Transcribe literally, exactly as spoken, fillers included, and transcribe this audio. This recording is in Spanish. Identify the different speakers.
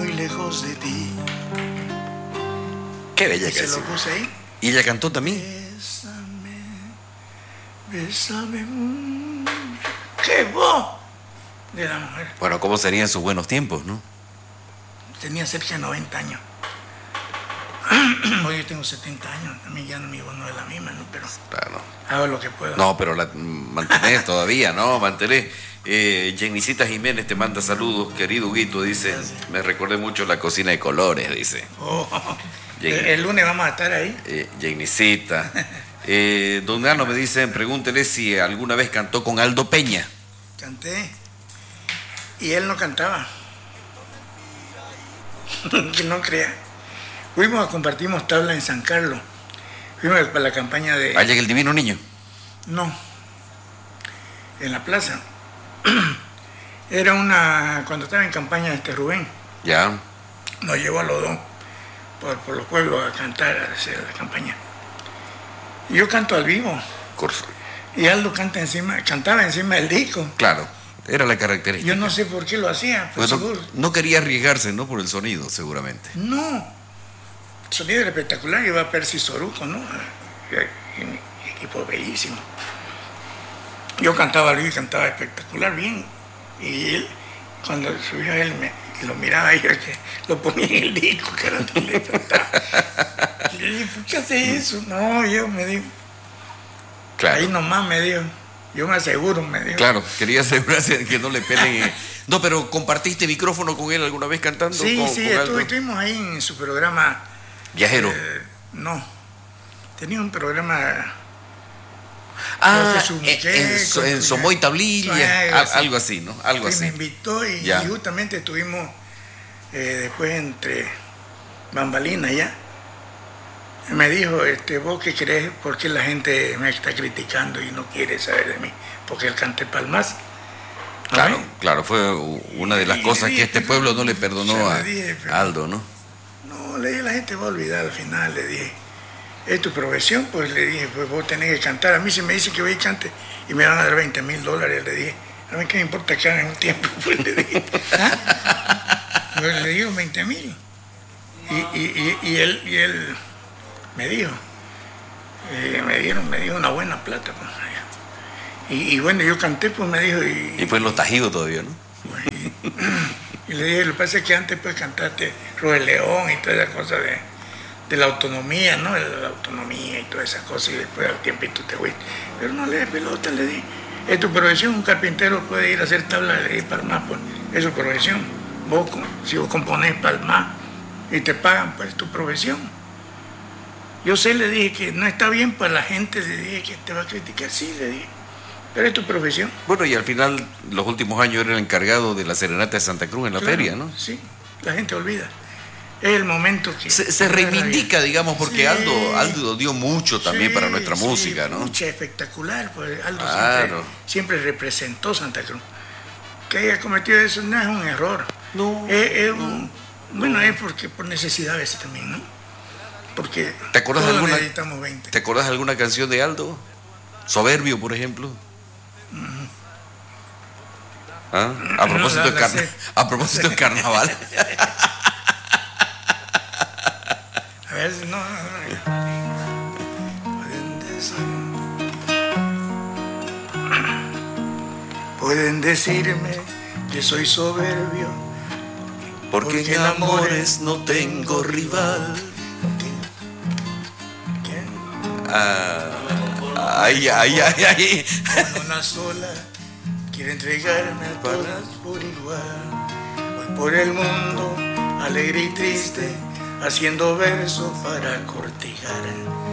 Speaker 1: muy lejos de ti.
Speaker 2: Qué bella
Speaker 1: Y se
Speaker 2: canción.
Speaker 1: lo puse ahí.
Speaker 2: ¿Y ella cantó también?
Speaker 1: Bésame, bésame. mm, ¡Qué voz de la mujer!
Speaker 2: Bueno, ¿cómo serían sus buenos tiempos, no?
Speaker 1: Tenía cerca de noventa años. Hoy yo tengo setenta años, también ya mi voz no es la misma, ¿no? Pero
Speaker 2: Claro.
Speaker 1: hago lo que puedo.
Speaker 2: No, pero la mantenés todavía, ¿no? Mantenés. Eh, Jenicita Jiménez te manda saludos, querido Huguito, dice.
Speaker 1: Gracias.
Speaker 2: Me recordé mucho la cocina de colores, dice.
Speaker 1: Oh,
Speaker 2: Jenny.
Speaker 1: el, el lunes vamos a estar ahí.
Speaker 2: Eh, Jenicita. Eh, don Gano me dicen, pregúntele si alguna vez cantó con Aldo Peña.
Speaker 1: Canté. Y él no cantaba. Que no crea. Fuimos a compartimos tabla en San Carlos. Fuimos para la campaña de...
Speaker 2: Allá en el Divino Niño.
Speaker 1: No. En la plaza. Era una... Cuando estaba en campaña este Rubén,
Speaker 2: Ya.
Speaker 1: nos llevó a los dos por, por los pueblos a cantar, a hacer la campaña. Y yo canto al vivo.
Speaker 2: Corso.
Speaker 1: Y Aldo canta encima, cantaba encima del disco.
Speaker 2: Claro, era la característica.
Speaker 1: Yo no sé por qué lo hacía, pues
Speaker 2: Bueno,
Speaker 1: seguro.
Speaker 2: no quería arriesgarse, ¿no? Por el sonido, seguramente.
Speaker 1: No. El sonido era espectacular. Iba a Percy Soruco, ¿no? Y, y, y equipo bellísimo. Yo cantaba al vivo y cantaba espectacular, bien. Y él, cuando subió él, me, lo miraba y yo que lo ponía en el disco, que era tan le cantaba. Y le dije, ¿por qué hace eso? No, yo me dijo.
Speaker 2: Claro.
Speaker 1: Ahí nomás me dijo. Yo me aseguro, me dijo.
Speaker 2: Claro, quería asegurarse de que no le peleen. No, pero ¿compartiste micrófono con él alguna vez cantando?
Speaker 1: Sí,
Speaker 2: con,
Speaker 1: sí,
Speaker 2: con Aldo?
Speaker 1: estuve, estuvimos ahí en su programa.
Speaker 2: Viajero.
Speaker 1: Eh, no. Tenía un programa.
Speaker 2: ah,
Speaker 1: creo que su
Speaker 2: en,
Speaker 1: muñeco,
Speaker 2: en, So- en
Speaker 1: su-
Speaker 2: Somoy Tablilla,
Speaker 1: algo
Speaker 2: a-
Speaker 1: así.
Speaker 2: algo así, ¿no? Algo
Speaker 1: Sí,
Speaker 2: así.
Speaker 1: me invitó y,
Speaker 2: Ya.
Speaker 1: y justamente estuvimos eh, después entre bambalinas ya. Me dijo, este, ¿vos qué crees? ¿Por qué la gente me está criticando y no quiere saber de mí? Porque él canté palmas.
Speaker 2: Claro,
Speaker 1: ¿no?
Speaker 2: claro, fue una de las
Speaker 1: Y
Speaker 2: cosas
Speaker 1: le
Speaker 2: que
Speaker 1: dije,
Speaker 2: este
Speaker 1: pero-
Speaker 2: pueblo no le perdonó
Speaker 1: se
Speaker 2: a
Speaker 1: lo dije, pero-
Speaker 2: a Aldo, ¿no?
Speaker 1: No, le dije, la gente va a olvidar al final, le dije. ¿Es tu profesión? Pues le dije, pues vos tenés que cantar. A mí si me dicen que voy y cante y me van a dar veinte mil dólares, le dije, a mí qué me importa que hagan un tiempo, pues le dije. ¿Ah? Pues le digo veinte mil. Y, y, y, y, él, y él me dijo, eh, me dieron, me dio una buena plata, pues. Y, y bueno, yo canté, pues me dijo, y,
Speaker 2: Y fue en los Tajidos todavía, ¿no?
Speaker 1: y le dije, lo que pasa es que antes pues cantaste Robert León y todas esas cosas de, de la autonomía, ¿no? De la autonomía y todas esas cosas, y después al tiempito te fuiste. Pero no le des pelota, le dije. Es tu profesión, un carpintero puede ir a hacer tablas de palmas, pues es su profesión. Vos, si vos componés palmas y te pagan, pues es tu profesión. Yo sé, le dije que no está bien para la gente, le dije que te va a criticar, sí, le dije. Pero es tu profesión.
Speaker 2: Bueno, y al final, los últimos años era el encargado de la Serenata de Santa Cruz en la
Speaker 1: Claro,
Speaker 2: feria, ¿no?
Speaker 1: Sí, la gente olvida. Es el momento que...
Speaker 2: Se, se reivindica, digamos, porque
Speaker 1: Sí.
Speaker 2: Aldo, Aldo dio mucho también
Speaker 1: Sí,
Speaker 2: para nuestra
Speaker 1: sí,
Speaker 2: música, ¿no?
Speaker 1: Mucha, espectacular, pues Aldo
Speaker 2: Claro.
Speaker 1: siempre, siempre representó Santa Cruz. Que haya cometido eso no es un error.
Speaker 2: No,
Speaker 1: Es, es un- bueno, es porque por necesidad a veces también, ¿no? Porque
Speaker 2: ¿Te acuerdas de
Speaker 1: todos
Speaker 2: alguna-
Speaker 1: necesitamos veinte.
Speaker 2: ¿Te acordás de alguna canción de Aldo? Soberbio, por ejemplo. ¿Ah? A propósito,
Speaker 1: la-
Speaker 2: de
Speaker 1: la
Speaker 2: carna-
Speaker 1: sé.
Speaker 2: a propósito del carnaval.
Speaker 1: A veces no, no, no. Pueden decir- Pueden decirme que soy soberbio.
Speaker 2: Porque
Speaker 1: Porque
Speaker 2: en
Speaker 1: en
Speaker 2: amores no tengo rival.
Speaker 1: Que
Speaker 2: Ah, ay, ay, ay, ay.
Speaker 1: con una sola quiere entregarme a todas por igual. Voy por el mundo alegre y triste, haciendo versos para cortejar